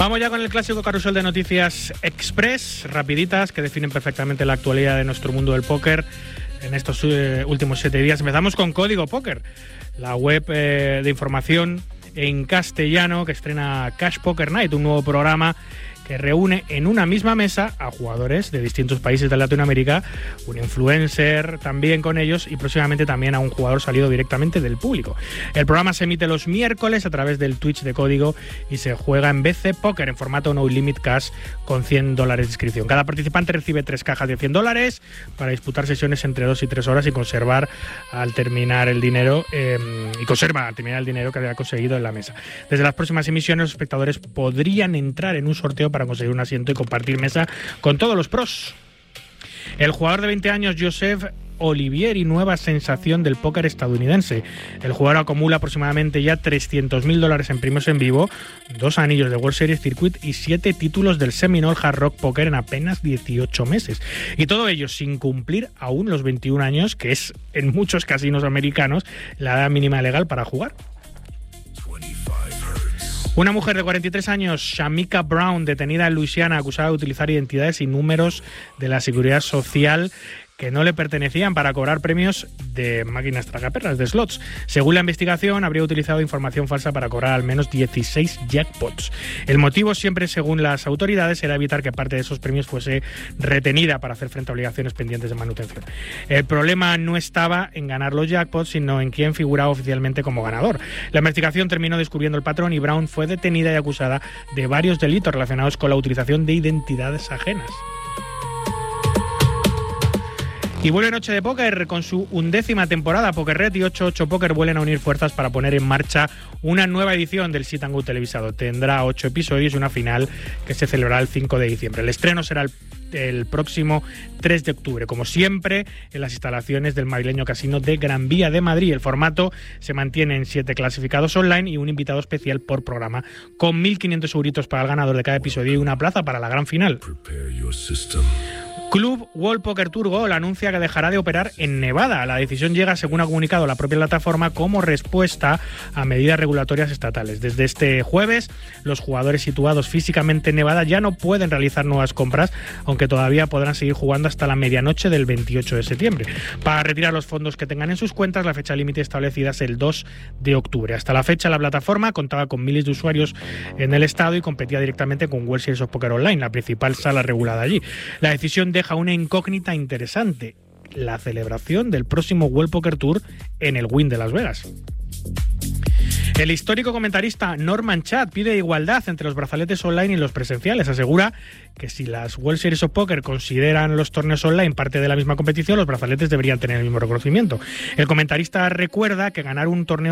Vamos ya con el clásico carrusel de noticias express, rapiditas, que definen perfectamente la actualidad de nuestro mundo del póker en estos últimos 7 días. Empezamos con Código Póker, la web de información en castellano que estrena Cash Poker Night, un nuevo programa que reúne en una misma mesa a jugadores de distintos países de Latinoamérica, un influencer también con ellos y próximamente también a un jugador salido directamente del público. El programa se emite los miércoles a través del Twitch de Código y se juega en BC Poker en formato No Limit Cash con $100 de inscripción. Cada participante recibe 3 cajas de $100 para disputar sesiones entre 2 y 3 horas y conservar al terminar el dinero que había conseguido en la mesa. Desde las próximas emisiones los espectadores podrían entrar en un sorteo para conseguir un asiento y compartir mesa con todos los pros. El jugador de 20 años, Joseph Olivieri, nueva sensación del póker estadounidense. El jugador acumula aproximadamente ya $300.000 en premios en vivo, 2 anillos de World Series Circuit y 7 títulos del Seminole Hard Rock Poker en apenas 18 meses. Y todo ello sin cumplir aún los 21 años, que es en muchos casinos americanos la edad mínima legal para jugar. Una mujer de 43 años, Shamika Brown, detenida en Luisiana, acusada de utilizar identidades y números de la Seguridad Social que no le pertenecían para cobrar premios de máquinas tragaperras, de slots. Según la investigación, habría utilizado información falsa para cobrar al menos 16 jackpots. El motivo, siempre según las autoridades, era evitar que parte de esos premios fuese retenida para hacer frente a obligaciones pendientes de manutención. El problema no estaba en ganar los jackpots, sino en quién figuraba oficialmente como ganador. La investigación terminó descubriendo el patrón y Brown fue detenida y acusada de varios delitos relacionados con la utilización de identidades ajenas. Y vuelve Noche de Póker con su 11ª temporada. PokerRed y 88 Poker vuelven a unir fuerzas para poner en marcha una nueva edición del Sit and Go televisado. Tendrá 8 episodios y una final que se celebrará el 5 de diciembre. El estreno será el próximo 3 de octubre, como siempre, en las instalaciones del madrileño casino de Gran Vía de Madrid. El formato se mantiene en 7 clasificados online y un invitado especial por programa, con 1.500 euritos para el ganador de cada episodio y una plaza para la gran final. Club World Poker Tour Gold anuncia que dejará de operar en Nevada. La decisión llega, según ha comunicado la propia plataforma, como respuesta a medidas regulatorias estatales. Desde este jueves, los jugadores situados físicamente en Nevada ya no pueden realizar nuevas compras, aunque todavía podrán seguir jugando hasta la medianoche del 28 de septiembre. Para retirar los fondos que tengan en sus cuentas, la fecha límite establecida es el 2 de octubre. Hasta la fecha, la plataforma contaba con miles de usuarios en el estado y competía directamente con World Series of Poker Online, la principal sala regulada allí. La decisión deja una incógnita interesante: la celebración del próximo World Poker Tour en el Wynn de Las Vegas. El histórico comentarista Norman Chad pide igualdad entre los brazaletes online y los presenciales. Asegura que si las World Series of Poker consideran los torneos online parte de la misma competición, los brazaletes deberían tener el mismo reconocimiento. El comentarista recuerda que ganar un torneo